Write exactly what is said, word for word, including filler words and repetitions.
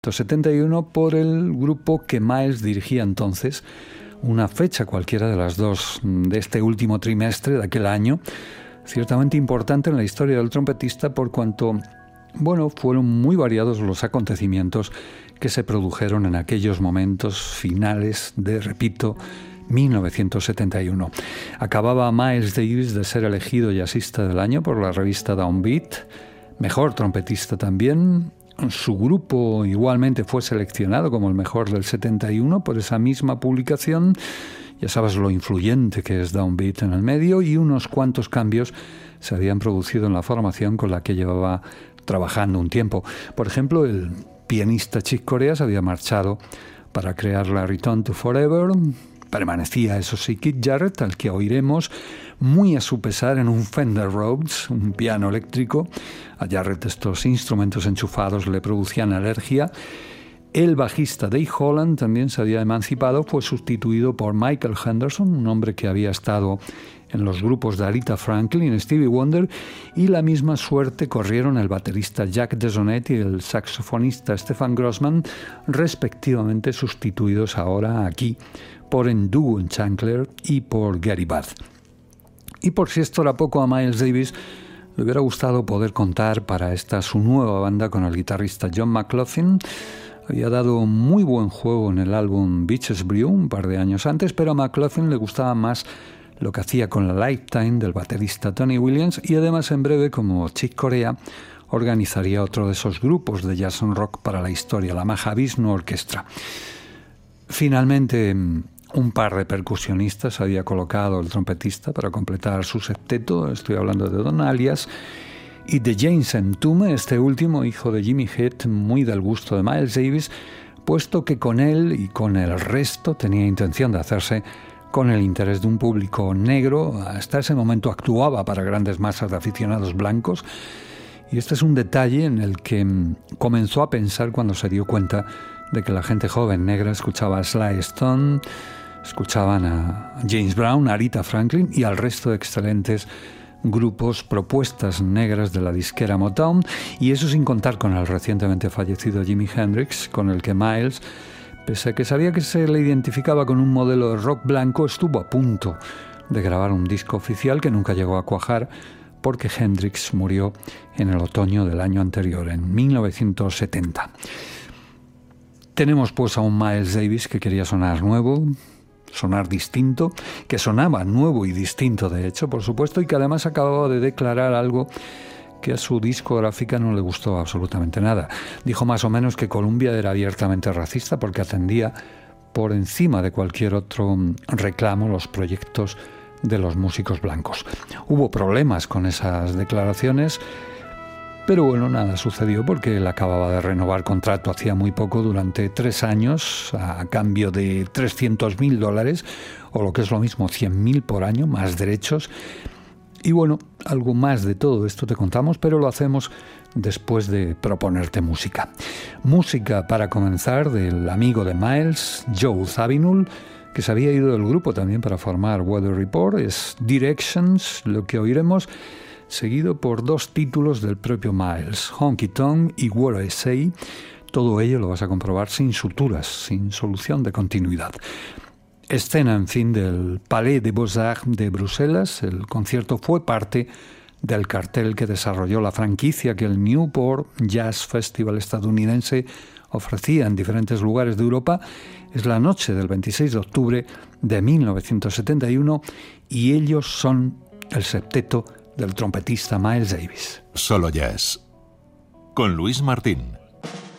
setenta y uno por el grupo que Miles dirigía entonces, una fecha cualquiera de las dos de este último trimestre de aquel año, ciertamente importante en la historia del trompetista por cuanto, bueno, fueron muy variados los acontecimientos que se produjeron en aquellos momentos finales de, repito, mil novecientos setenta y uno. Acababa Miles Davis de ser elegido jazzista del año por la revista Downbeat, mejor trompetista también. Su grupo igualmente fue seleccionado como el mejor del setenta y uno por esa misma publicación. Ya sabes lo influyente que es Downbeat en el medio, y unos cuantos cambios se habían producido en la formación con la que llevaba trabajando un tiempo. Por ejemplo, el pianista Chick Corea se había marchado para crear la Return to Forever. Permanecía, eso sí, Keith Jarrett, al que oiremos muy a su pesar en un Fender Rhodes, un piano eléctrico. A Jarrett estos instrumentos enchufados le producían alergia. El bajista Dave Holland también se había emancipado, fue sustituido por Michael Henderson, un hombre que había estado en los grupos de Aretha Franklin, Stevie Wonder, y la misma suerte corrieron el baterista Jack DeZonet y el saxofonista Stefan Grossman, respectivamente sustituidos ahora aquí por Ndugu Chancellor y por Gary Budd. Y por si esto era poco, a Miles Davis le hubiera gustado poder contar para esta su nueva banda con el guitarrista John McLaughlin. Había dado muy buen juego en el álbum Beaches Brew un par de años antes, pero a McLaughlin le gustaba más lo que hacía con la Lifetime del baterista Tony Williams, y además en breve, como Chick Corea, organizaría otro de esos grupos de jazz and rock para la historia, la Mahavishnu Orchestra. Finalmente, un par de percusionistas había colocado el trompetista para completar su septeto. Estoy hablando de Don Alias y de James Entume, este último hijo de Jimmy Heath, muy del gusto de Miles Davis, puesto que con él y con el resto tenía intención de hacerse con el interés de un público negro. Hasta ese momento actuaba para grandes masas de aficionados blancos, y este es un detalle en el que comenzó a pensar cuando se dio cuenta de que la gente joven negra escuchaba a Sly Stone, escuchaban a James Brown, a Aretha Franklin y al resto de excelentes grupos, propuestas negras de la disquera Motown, y eso sin contar con el recientemente fallecido Jimi Hendrix, con el que Miles, pese a que sabía que se le identificaba con un modelo de rock blanco, estuvo a punto de grabar un disco oficial que nunca llegó a cuajar porque Hendrix murió en el otoño del año anterior, en mil novecientos setenta. Tenemos pues a un Miles Davis que quería sonar nuevo, sonar distinto, que sonaba nuevo y distinto de hecho, por supuesto, y que además acababa de declarar algo que a su discográfica no le gustó absolutamente nada. Dijo más o menos que Columbia era abiertamente racista porque atendía por encima de cualquier otro reclamo los proyectos de los músicos blancos. Hubo problemas con esas declaraciones, pero bueno, nada sucedió porque él acababa de renovar contrato hacía muy poco, durante tres años, a cambio de trescientos mil dólares, o lo que es lo mismo, cien mil por año, más derechos. Y bueno, algo más de todo esto te contamos, pero lo hacemos después de proponerte música. Música, para comenzar, del amigo de Miles, Joe Zawinul, que se había ido del grupo también para formar Weather Report. Es Directions lo que oiremos, seguido por dos títulos del propio Miles, Honky Tonk y What I Say. Todo ello lo vas a comprobar sin suturas, sin solución de continuidad. Escena, en fin, del Palais des Beaux-Arts de Bruselas. El concierto fue parte del cartel que desarrolló la franquicia que el Newport Jazz Festival estadounidense ofrecía en diferentes lugares de Europa. Es la noche del veintiséis de octubre de mil novecientos setenta y uno y ellos son el septeto del trompetista Miles Davis. Solo Jazz con Luis Martín.